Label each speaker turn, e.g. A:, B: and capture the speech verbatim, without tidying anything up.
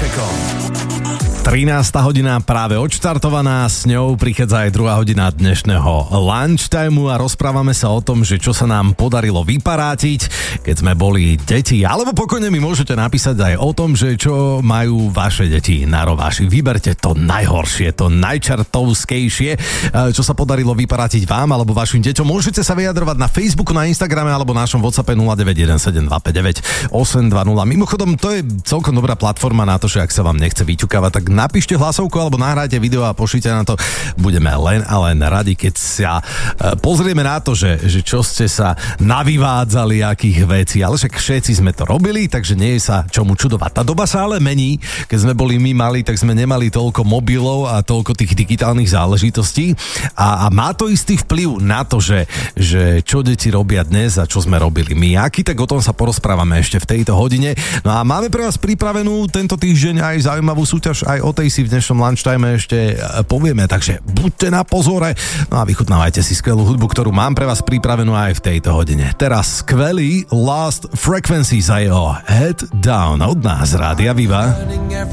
A: Vašekom. trinásta hodina práve odštartovaná, s ňou prichádza aj druhá hodina dnešného lunchtimeu a rozprávame sa o tom, že čo sa nám podarilo vyparátiť, keď sme boli deti, alebo pokojne mi môžete napísať aj o tom, že čo majú vaše deti na rováši. Vyberte to najhoršie, to najčartovskejšie, čo sa podarilo vyparátiť vám alebo vašim deťom. Môžete sa vyjadrovať na Facebooku, na Instagrame alebo našom WhatsAppe nula deväť jeden sedem dva päť deväť osem dva nula. Mimochodom, to je celkom dobrá platforma na to, že ak sa vám nechce vyťukávať, tak napíšte hlasovku alebo nahrajte video a pošlite na to. Budeme len a len radi, keď sa pozrieme na to, že, že čo ste sa navyvádzali, akých vecí. Ale však všetci sme to robili, takže nie je sa čomu čudovať. Tá doba sa ale mení. Keď sme boli my mali, tak sme nemali toľko mobilov a toľko tých digitálnych záležitostí. A, a má to istý vplyv na to, že, že čo deti robia dnes a čo sme robili my. Aký, tak o tom sa porozprávame ešte v tejto hodine. No a máme pre vás pripravenú tento týždeň aj zaujímavú súťaž, aj o tej si v dnešnom lunchtime ešte povieme, takže buďte na pozore, no a vychutnávajte si skvelú hudbu, ktorú mám pre vás pripravenú aj v tejto hodine. Teraz skvelý Lost Frequencies a jeho Head Down od nás, Rádia Viva.